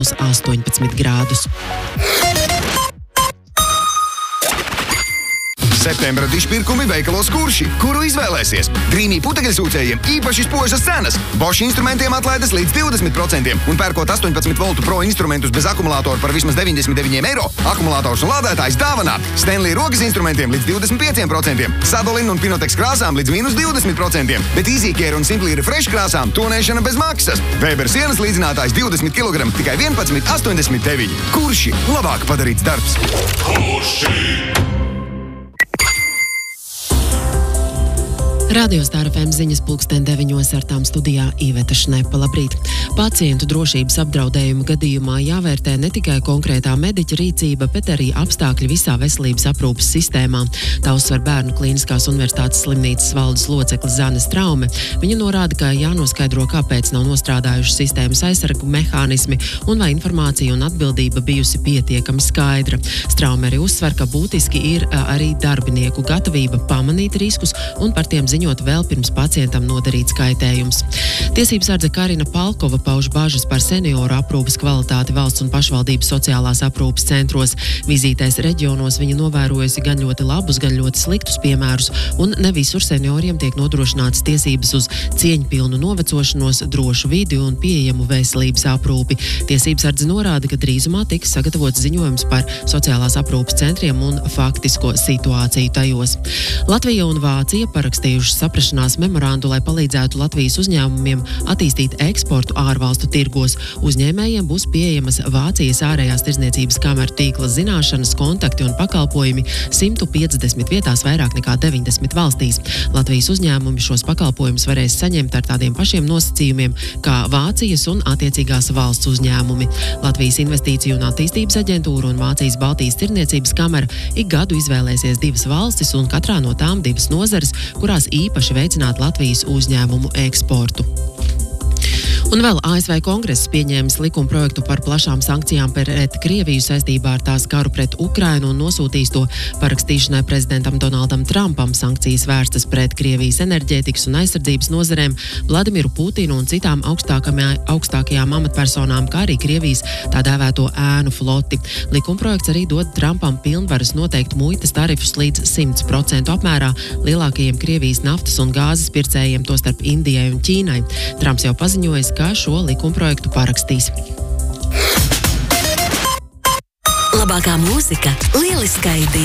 uz 18 grādus. Septembra dišpirkumi veikalos Kurši, kuru izvēlēsies. Dreamy putekļsūcējiem īpaši spožas cenas. Bosch instrumentiem atlaides līdz 20% un pērkot 18 voltu pro instrumentus bez akumulātoru par vismaz 99 eiro. Akumulātors un lādētājs dāvanā. Stanley rokas instrumentiem līdz 25%. Sadolin un Pinotex krāsām līdz minus 20%. Bet EasyCare un Simply Refresh krāsām tonēšana bez maksas. Weber sienas līdzinātājs 20 kg tikai 11,89. Kurši labāk padarīts darbs. Kurši! Radio Star FM ziņas 9:00 ar tām studijā Iveta Šnepa. Labrīt! Pacientu drošības apdraudējumu gadījumā jāvērtē ne tikai konkrētā mediķa rīcība, bet arī apstākļi visā veselības aprūpes sistēmā. Tā uzsver Bērnu klīniskās universitātes slimnīcas valdes locekle Zane Straume. Viņa norāda, ka jānoskaidro, kāpēc nav nostrādājuši sistēmas aizsargu mehānismi un vai informācija un atbildība bijusi pietiekami skaidra. Straume arī uzsver, ka būtiski ir arī darbinieku gatavība pamanīt riskus un par tiem ziņot vēl pirms pacientam nodarīts kaitējums. Tiesībsardze Karina Palkova pauž bažas par senioru aprūpes kvalitāti valsts un pašvaldības sociālās aprūpes centros. Vizītēs reģionos viņa novērojusi gan ļoti labus, gan ļoti sliktus piemērus, un ne visur senioriem tiek nodrošinātas tiesības uz cieņpilnu novecošanos, drošu vidi un pieejamu veselības aprūpi. Tiesībsardze norāda, ka drīzumā tiks sagatavots ziņojums par sociālās aprūpes centriem un faktisko situāciju tajos. Latvija un Vācija parakstījuši saprašanās memorandu, lai palīdzētu Latvijas uzņēmumiem attīstīt eksportu ārvalstu tirgos. Uzņēmējiem būs pieejamas Vācijas ārējās tirdzniecības kameru tīkla zināšanas, kontakti un pakalpojumi 150 vietās vairāk nekā 90 valstīs. Latvijas uzņēmumi šos pakalpojumus varēs saņemt ar tādiem pašiem nosacījumiem kā Vācijas un attiecīgās valsts uzņēmumi. Latvijas Investīciju un attīstības aģentūra un Vācijas Baltijas tirdzniecības kamera ik gadu izvēlēsies 2 valstis un katrā no tām 2 nozares, kurās īpaši veicināt Latvijas uzņēmumu eksportu. Un vēl ASV kongress pieņēmis likumprojektu par plašām sankcijām pret Krieviju saistībā ar tās karu pret Ukrainu un nosūtīs to parakstīšanai prezidentam Donaldam Trumpam. Sankcijas vērstas pret Krievijas enerģētikas un aizsardzības nozarēm, Vladimiru Putinu un citām augstākajām amatpersonām, kā arī Krievijas tā dēvēto ēnu floti. Likumprojekts arī dod Trumpam pilnvaras noteikt muitas tarifus līdz 100% apmērā lielākajiem Krievijas naftas un gāzes pircējiem, tostarp Indijai un Ķīnai. Trumps jau paziņojis, kā šo likumprojektu parakstīs. Labākā mūzika, lieliskā ideja.